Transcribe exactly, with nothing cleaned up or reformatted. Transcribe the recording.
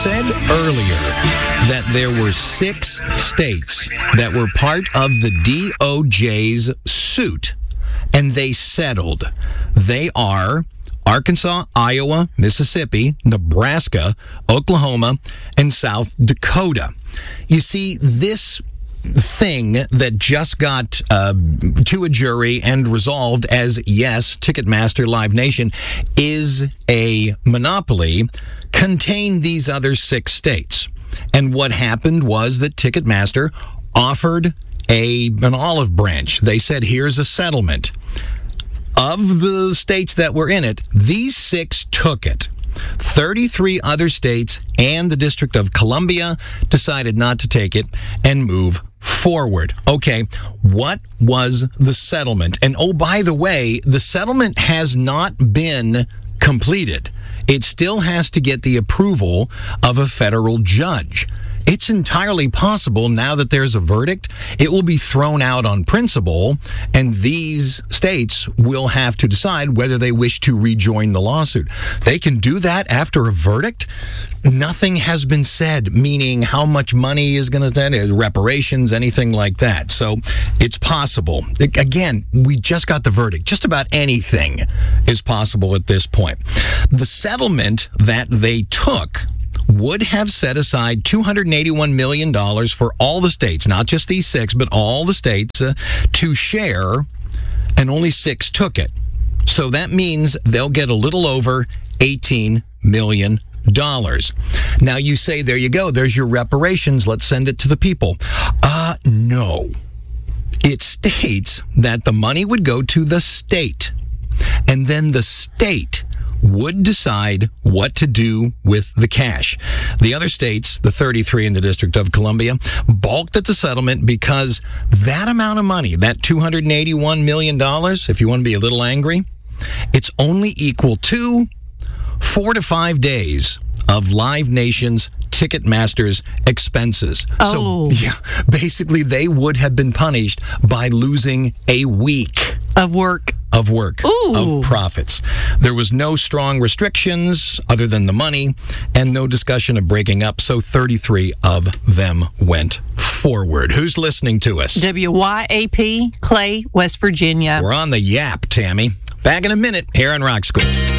said earlier that there were six states that were part of the D O J's suit, and they settled. They are Arkansas, Iowa, Mississippi, Nebraska, Oklahoma, and South Dakota. You see, this thing that just got uh, to a jury and resolved as yes, Ticketmaster Live Nation is a monopoly, contained these other six states. And what happened was that Ticketmaster offered a an olive branch. They said, here's a settlement. Of the states that were in it, these six took it. thirty-three other states and the District of Columbia decided not to take it and move forward. Okay, what was the settlement? And oh, by the way, the settlement has not been completed. It still has to get the approval of a federal judge. It's entirely possible now that there's a verdict, it will be thrown out on principle, and these states will have to decide whether they wish to rejoin the lawsuit. They can do that after a verdict. Nothing has been said, meaning how much money is going to, reparations, anything like that. So it's possible. Again, we just got the verdict. Just about anything is possible at this point. The settlement that they took would have set aside two hundred eighty-one million dollars for all the states, not just these six, but all the states uh, to share, and only six took it. So that means they'll get a little over eighteen million dollars. Now you say, there you go, there's your reparations, let's send it to the people. Uh, no. It states that the money would go to the state, and then the state would decide what to do with the cash. The other states, the thirty-three in the District of Columbia, balked at the settlement because that amount of money, that two hundred eighty-one million dollars, if you want to be a little angry, it's only equal to four to five days of Live Nation's Ticketmaster's expenses. Oh. So, yeah, basically they would have been punished by losing a week Of work. of work, Ooh. of profits. There was no strong restrictions other than the money, and no discussion of breaking up, so thirty-three of them went forward. Who's listening to us? W Y A P, Clay, West Virginia. We're on the Yap, Tammy. Back in a minute here on Rock School.